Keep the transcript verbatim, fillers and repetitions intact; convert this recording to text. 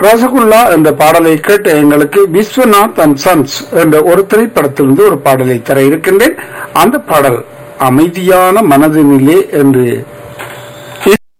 ரசகுல்லா என்ற பாடலை கேட்ட எங்களுக்கு விஸ்வநாத் அண்ட் சன்ஸ் என்ற ஒரு திரைப்படத்திலிருந்து ஒரு பாடலை தர இருக்கின்றேன். அந்த பாடல் அமைதியான மனதினிலே என்று